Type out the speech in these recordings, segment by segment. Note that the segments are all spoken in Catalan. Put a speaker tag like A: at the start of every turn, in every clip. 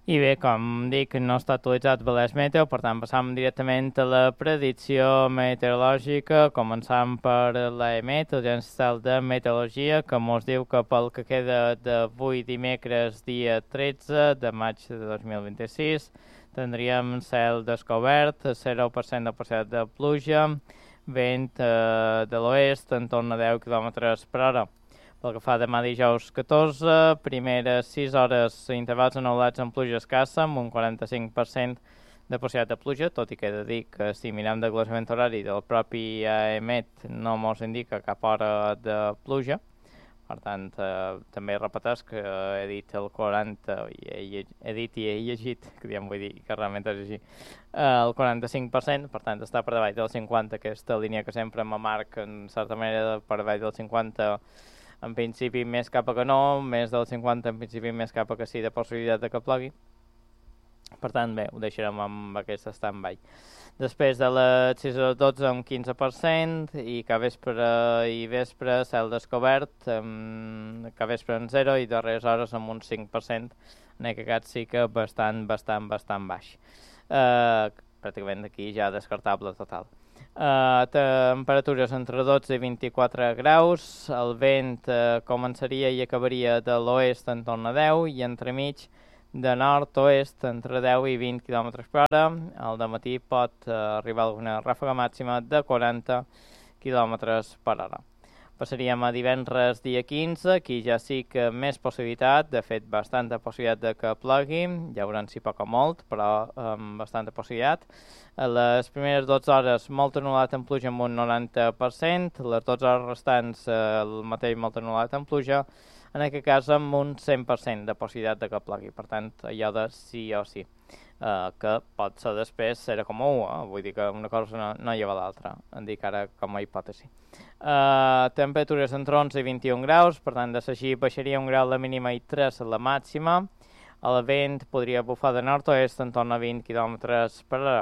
A: I bé, com dic, no està actualitzat Valeix Meteo, per tant passam directament a la predicció meteorològica, començant per l'EMET, l'Agència Estatal de Meteorologia, que mos diu que pel que queda d'avui dimecres, dia 13 de maig de 2026, tindríem cel descobert, 0% de possibilitat de pluja, vent de l'oest en torn a 10 km per hora. Pel que fa demà dijous 14, primeres 6 hores intervals anul·lats amb pluja escassa, amb un 45% de possibilitat de pluja, tot i que he de dir que si mirem de glaçament horari del propi EMET no mos indica cap hora de pluja. Per tant, també repeteix que he dit el 40, he dit i he llegit, que ja vull dir que realment és així, el 45%, per tant està per davall del 50%, aquesta línia que sempre m'amarca en certa manera per davall del 50%, en principi més cap a que no, més del 50 en principi més cap a que sí de possibilitat de que plogui. Per tant, bé, ho deixarem amb aquest stand-by. Després de les 6 a les 12 amb 15% i vespre cel descobert, que vespre en 0 i darreres hores amb un 5%, en aquest cas sí que bastant baix. Pràcticament aquí ja descartable total. Temperatures entre 12 i 24 graus, el vent començaria i acabaria de l'oest en torn a 10 i entremig de nord-oest entre 10 i 20 km per hora. Al dematí pot arribar alguna ràfaga màxima de 40 km per hora. Passaríem a divendres dia 15, aquí ja sí que més possibilitat, de fet bastanta possibilitat de que plogui, ja veurem si poc o molt, però bastanta possibilitat. A les primeres 12 hores molt anul·lat en pluja amb un 90%, les 12 hores restants el mateix molt anul·lat en pluja, en aquest cas amb un 100% de possibilitat de que plogui, per tant allò de sí o sí. Que pot ser després 0,1, vull dir que una cosa no lleva l'altra, en dic ara com a hipòtesi. Temperatures entre 11 i 21 graus, per tant de seguir baixaria un grau la mínima i 3 la màxima. El vent podria bufar de nord-oest en torn a 20 km per hora.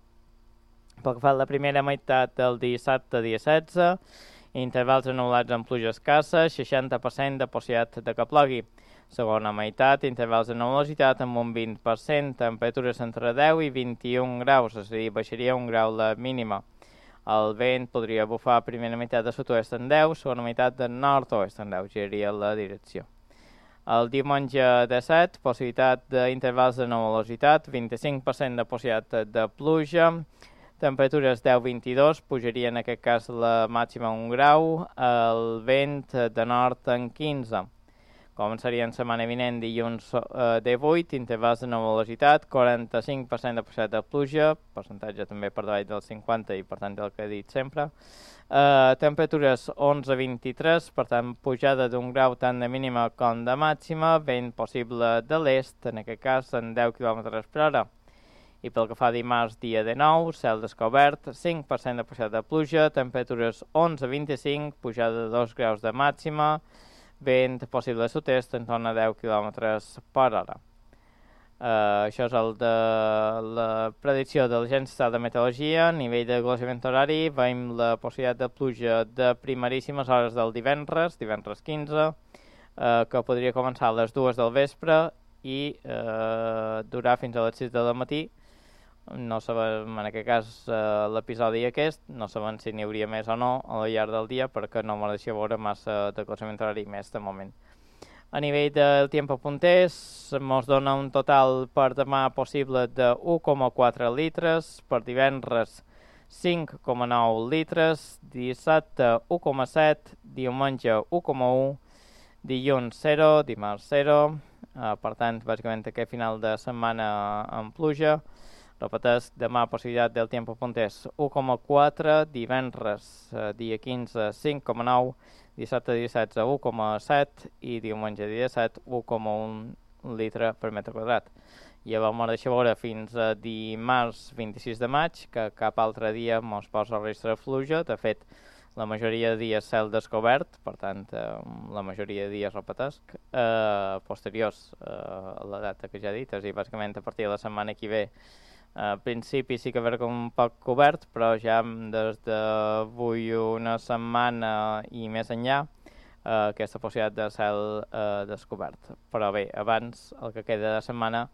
A: Pel que fa a la primera meitat del dissabte, dia 16, intervals anul·lats amb pluja escassa, 60% de possibilitat de que plogui. Segona meitat, intervals de nuvolositat amb un 20%, temperatures entre 10 i 21 graus, és a dir, baixaria un grau la mínima. El vent podria bufar primera meitat de sud-oest en 10, segona meitat de nord-oest en 10, giraria la direcció. El diumenge 17, possibilitat d'intervals de nuvolositat, 25% de possibilitat de pluja, temperatures 10-22, pujaria en aquest cas la màxima un grau, el vent de nord en 15. Començaria en setmana vinent dilluns 18, intervals de nuvolositat, 45% de possibilitat de pluja, percentatge també per davall del 50 i per tant el que he dit sempre. Temperatures 11-23, per tant pujada d'un grau tant de mínima com de màxima, vent possible de l'est, en aquest cas en 10 km per hora. I pel que fa a dimarts, dia de nou, cel descobert, 5% de possibilitat de pluja, temperatures 11-25, pujada de 2 graus de màxima, vent possible de sud-est en torn a 10 km per hora. Això és el de la predicció de l'Agència Estatal de Meteorologia. A nivell de glaçament horari, veiem la possibilitat de pluja de primeríssimes hores del divendres 15, que podria començar a les 2 del vespre i durar fins a les 6 del matí. No sabem, en aquest cas, l'episodi aquest, no sabem si n'hi hauria més o no al llarg del dia, perquè no m'ho deixa veure massa de glaçament horari més de moment. A nivell del tiempo punters, ens dona un total per demà possible de 1,4 litres, per divendres 5,9 litres, dissabte 1,7, diumenge 1,1, dilluns 0, dimarts 0, per tant, bàsicament aquest final de setmana amb pluja. Repeteix, demà possibilitat del tiempo punters 1,4, divendres dia 15 5,9, dissabte dia 16 1,7 i diumenge dia 17 1,1 litre per metre quadrat. I vam deixar veure fins a dimarts 26 de maig, que cap altre dia mos posa el risc de pluja. De fet, la majoria de dies cel descobert, per tant, la majoria de dies repetesc, posteriors a la data que ja he dit, és a dir, bàsicament a partir de la setmana que ve. Al principi sí que veurà un poc cobert, però ja des d'avui una setmana i més enllà aquesta possibilitat de cel descobert. Però bé, abans, el que queda de setmana,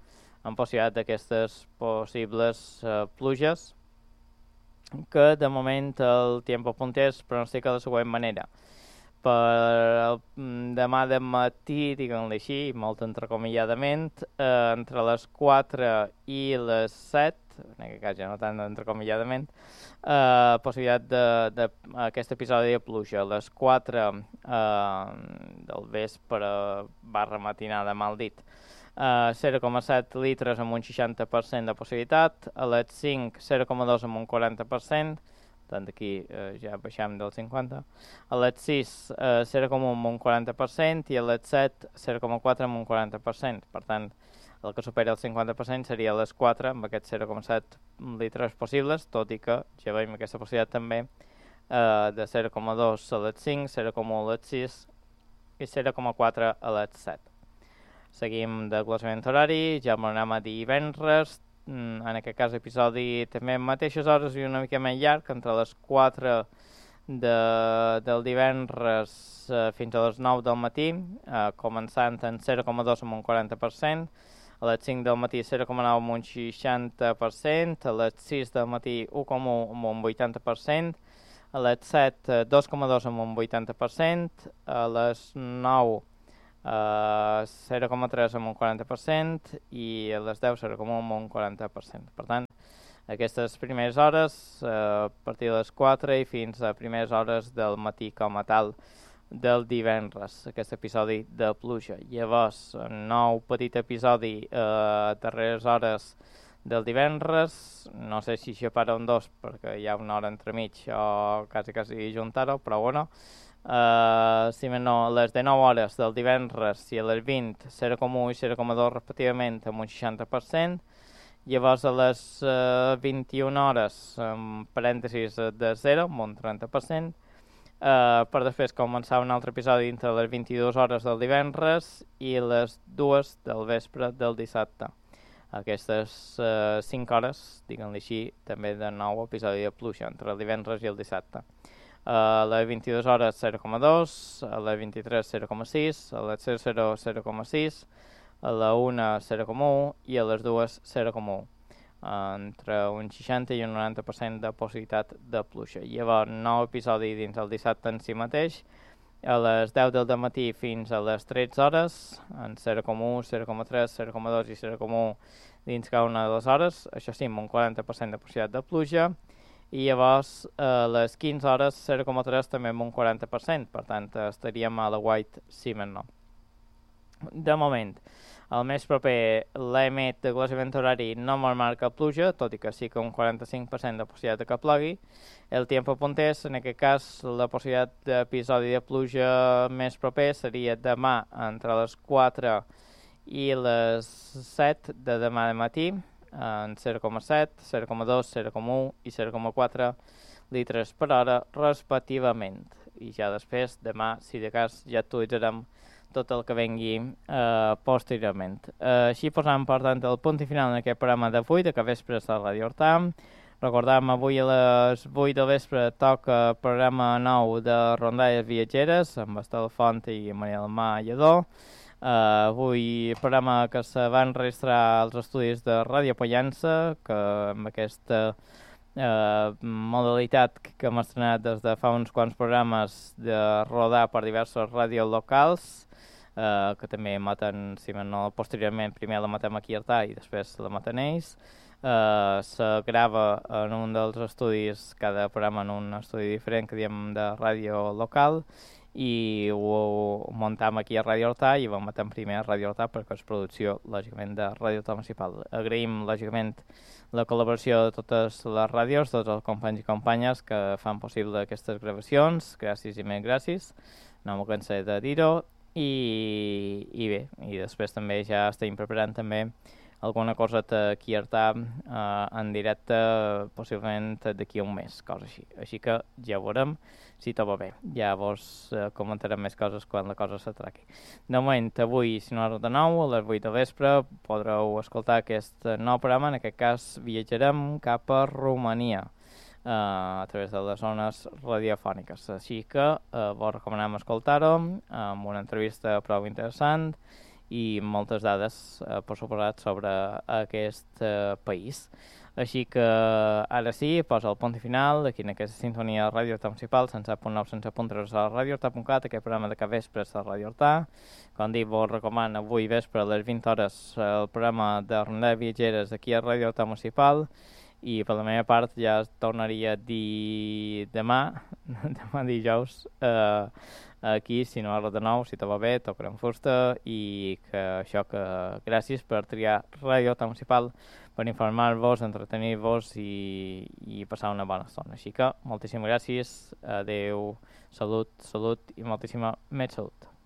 A: amb possibilitat d'aquestes possibles pluges, que de moment el Tiempo Apunte es pronostica de la següent manera. Per demà de matí, diguem-li així, molt entrecomilladament, entre les 4 i les 7, en aquest cas ja no tant entrecomilladament, possibilitat d'aquest episodi de pluja. A les 4 del vespre barra matinada, mal dit, 0,7 litres amb un 60% de possibilitat, a les 5 0,2 amb un 40%, tant aquí ja baixem del 50%, a les 6 0,1 amb un 40% i a les 7 0,4 amb un 40%. Per tant, el que supera el 50% seria a les 4 amb aquests 0,7 litres possibles, tot i que ja veiem aquesta possibilitat també de 0,2 a les 5, 0,1 a les 6 i 0,4 a les 7. Seguim de desglossament horari, ja anem a divendres, en aquest cas episodi també en mateixes hores i una mica més llarg, entre les 4 del divendres fins a les 9 del matí, començant en 0,2 amb un 40%, a les 5 del matí 0,9 amb un 60%, a les 6 del matí 1,1 amb un 80%, a les 7 2,2 amb un 80%, a les 9 0,3 amb un 40% i a les 10 0,1 amb un 40%. Per tant, aquestes primeres hores, a partir de les 4 i fins a primeres hores del matí com a tal del divendres, aquest episodi de pluja. Llavors, un nou petit episodi a darreres hores del divendres, no sé si separa un dos perquè hi ha una hora entremig o quasi juntar-ho, però bueno, si més no, a les 19 hores del divendres i a les 20, 0,1 i 0,2 respectivament amb un 60%, llavors a les 21 hores, amb parèntesis de 0, amb un 30%, per després començar un altre episodi entre les 22 hores del divendres i les 2 del vespre del dissabte. Aquestes 5 hores, diguem-li així, també de nou episodi de pluja entre el divendres i el dissabte. A les 22 hores 0,2, a les 23 0,6, a les 00 0,6, a la 1 0,1 i a les 2 0,1. Entre un 60 i un 90% de possibilitat de pluja. Llavors, nou episodi dins el dissabte en si mateix, a les 10 del matí fins a les 13 hores, en 0,1, 0,3, 0,2 i 0,1 dins cada una de les hores, això sí, amb un 40% de possibilitat de pluja, i llavors a les 15 hores 0,3 també amb un 40%, per tant estaríem a la White Siemens, no. De moment, el més proper, l'EMET de glaçament horari no me'l marca pluja, tot i que sí que un 45% de possibilitat de que plogui. El Tiempo Apuntés, en aquest cas, la possibilitat d'episodi de pluja més proper seria demà entre les 4 i les 7 de demà de matí, en 0,7, 0,2, 0,1 i 0,4 litres per hora respectivament. I ja després, demà, si de cas, ja actualitzarem tot el que vengui posteriorment. Així posam, per tant, el punt i final en aquest programa d'avui, de Capvespres de Radio Hortà. Recordem, avui a les 8 del vespre toca programa nou de Rondalles Viatgeres, amb Estel Font i Maria del Mar Lledó. Avui programa que se va enregistrar als estudis de Ràdio Pollença, que amb aquesta modalitat que hem estrenat des de fa uns quants programes de rodar per diversos ràdios locals, que també maten, si no posteriorment, primer la matem aquí a Artà i després la maten ells. Se grava en un dels estudis, cada programa en un estudi diferent que diem de ràdio local, i ho muntam aquí a Ràdio Hortà i ho matem primer a Ràdio Hortà perquè és producció, lògicament, de Ràdio Hortà Municipal. Agraïm, lògicament, la col·laboració de totes les ràdios, tots els companys i companyes que fan possible aquestes gravacions. Gràcies i més gràcies, no m'ho cansé de dir-ho. I bé, i després també ja estem preparant també alguna cosa aquí a Artà en directe, possiblement d'aquí a un mes, cosa així. Així que ja veurem si tot va bé. Ja vos comentarem més coses quan la cosa s'atraqui. De moment, avui, si no és de nou, a les 8 de vespre, podreu escoltar aquest nou programa. En aquest cas, viatjarem cap a Romania a través de les zones radiofòniques. Així que vos recomanem escoltar-ho amb una entrevista prou interessant i moltes dades, per suposat, sobre aquest país. Així que ara sí, posa el punt i final, aquí en aquesta sintonia de Ràdio Hortà Municipal, 107.9, 107.3 a radiohortà.cat, aquest programa de cap vespre de Ràdio Hortà. Com dic, vos recomano avui vespre a les 20 hores el programa de Rondades Viatgeres aquí a Ràdio Hortà Municipal, i per la meva part ja tornaria a dir demà dijous, aquí, si no ara de nou, si tot va bé, tocarem fusta, i que això, que gràcies per triar Ràdio Hortà Municipal per informar-vos, entretenir-vos i passar una bona estona. Així que moltíssimes gràcies, adeu, salut i moltíssima més salut.